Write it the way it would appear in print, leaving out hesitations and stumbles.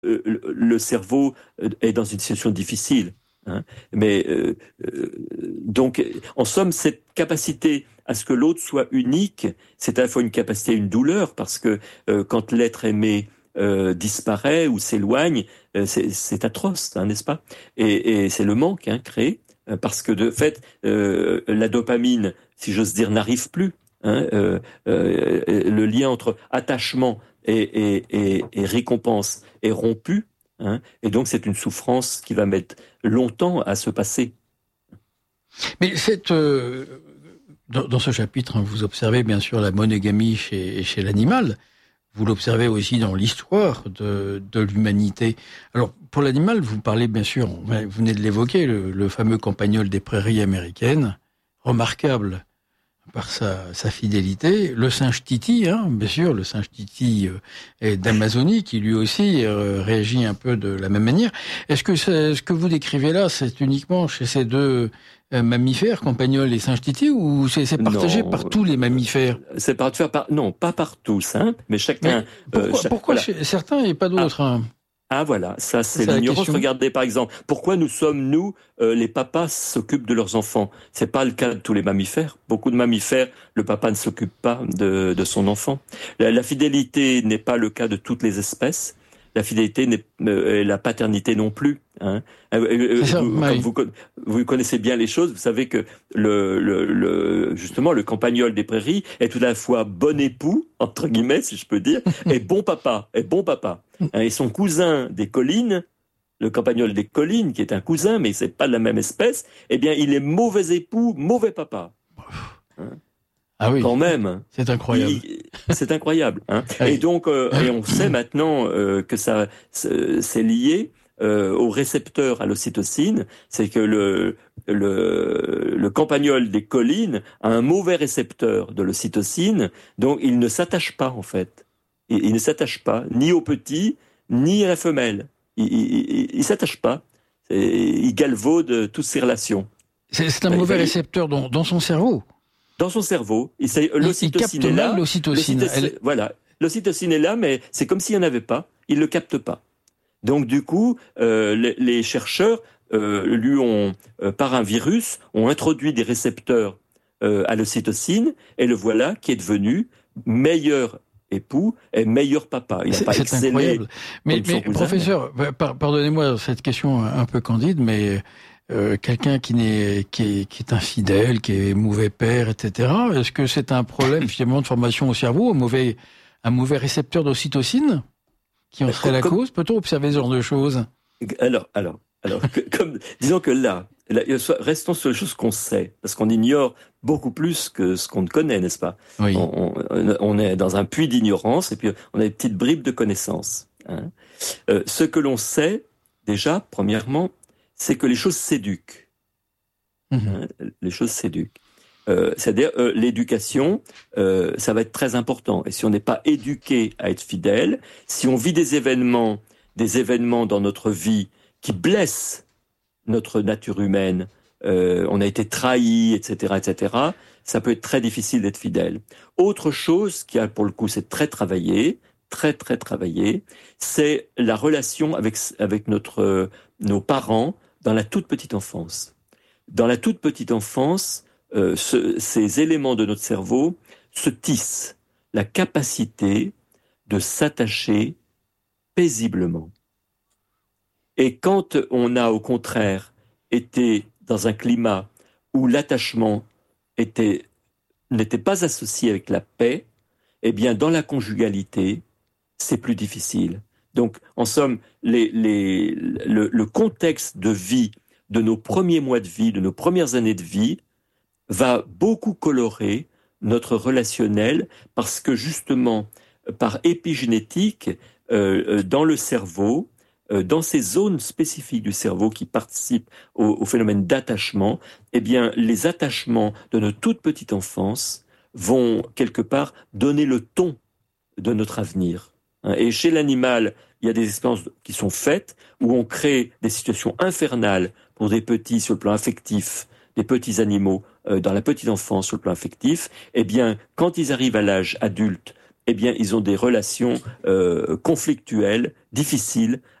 le cerveau est dans une situation difficile. Hein. Mais donc, en somme, cette capacité à ce que l'autre soit unique, c'est à la fois une capacité et une douleur, parce que quand l'être aimé disparaît ou s'éloigne, c'est atroce, hein, n'est-ce pas? Et c'est le manque créé, parce que de fait, la dopamine, si j'ose dire, n'arrive plus. Hein, le lien entre attachement et récompense est rompu. Hein, et donc c'est une souffrance qui va mettre longtemps à se passer. Mais dans ce chapitre, vous observez bien sûr la monogamie chez l'animal. Vous l'observez aussi dans l'histoire de l'humanité. Alors, pour l'animal, vous parlez bien sûr, vous venez de l'évoquer, le fameux campagnol des prairies américaines, remarquable par sa fidélité. Le singe Titi, bien sûr, le singe Titi d'Amazonie, qui lui aussi réagit un peu de la même manière. Est-ce que ce que vous décrivez là, c'est uniquement chez ces deux mammifères, campagnols et singe Titi, ou c'est partagé par tous les mammifères? C'est partagé non, pas par tous, mais chacun. Mais pourquoi voilà. Chez certains et pas d'autres? Voilà, ça c'est l'ignorance. Regardez par exemple, pourquoi les papas s'occupent de leurs enfants? C'est pas le cas de tous les mammifères. Beaucoup de mammifères, le papa ne s'occupe pas de son enfant. La fidélité n'est pas le cas de toutes les espèces. La fidélité et la paternité non plus. Hein. Vous connaissez bien les choses, vous savez que justement le campagnol des prairies est tout à la fois bon époux, entre guillemets, si je peux dire, et bon papa. Et son cousin des collines, le campagnol des collines, qui est un cousin, mais c'est pas de la même espèce, eh bien, il est mauvais époux, mauvais papa. Hein. Ah oui. Quand même. C'est incroyable. C'est incroyable. Hein. Oui. Et donc, et on sait maintenant que c'est lié au récepteur à l'ocytocine. C'est que le campagnol des collines a un mauvais récepteur de l'ocytocine, donc il ne s'attache pas en fait. Il ne s'attache pas ni au petit ni à la femelle. Il s'attache pas. Il galvaude toutes ses relations. C'est un mauvais récepteur dans son cerveau. Dans son cerveau, l'ocytocine est là. Voilà, l'ocytocine est là, mais c'est comme s'il n'y en avait pas. Il le capte pas. Donc du coup, les chercheurs lui ont, par un virus, ont introduit des récepteurs à l'ocytocine, et le voilà qui est devenu meilleur époux et meilleur papa. Il n'a pas excellé. C'est incroyable. Mais professeur, pardonnez-moi cette question un peu candide, mais quelqu'un qui est infidèle, qui est mauvais père, etc. Est-ce que c'est un problème finalement de formation au cerveau, un mauvais récepteur d'ocytocine qui en serait la cause? Peut-on observer ce genre de choses? Alors, disons que là, restons sur les choses qu'on sait, parce qu'on ignore beaucoup plus que ce qu'on ne connaît, n'est-ce pas? Oui. On est dans un puits d'ignorance, et puis on a des petites bribes de connaissances. Hein. Ce que l'on sait, déjà, premièrement, c'est que les choses s'éduquent. Hein, les choses s'éduquent. C'est-à-dire, l'éducation, ça va être très important. Et si on n'est pas éduqué à être fidèle, si on vit des événements dans notre vie qui blessent notre nature humaine, on a été trahi, etc., ça peut être très difficile d'être fidèle. Autre chose qui a, pour le coup, c'est très travaillé, c'est la relation avec nos parents dans la toute petite enfance. Dans la toute petite enfance, ces éléments de notre cerveau se tissent. La capacité de s'attacher paisiblement. Et quand on a au contraire été dans un climat où l'attachement n'était pas associé avec la paix, eh bien dans la conjugalité, c'est plus difficile. Donc en somme, le contexte de vie de nos premiers mois de vie, de nos premières années de vie, va beaucoup colorer notre relationnel parce que justement, par épigénétique, dans le cerveau, dans ces zones spécifiques du cerveau qui participent au phénomène d'attachement, eh bien, les attachements de notre toute petite enfance vont quelque part donner le ton de notre avenir. Et chez l'animal, il y a des expériences qui sont faites où on crée des situations infernales pour des petits sur le plan affectif, des petits animaux dans la petite enfance sur le plan affectif. Eh bien, quand ils arrivent à l'âge adulte, eh bien, ils ont des relations conflictuelles, difficiles,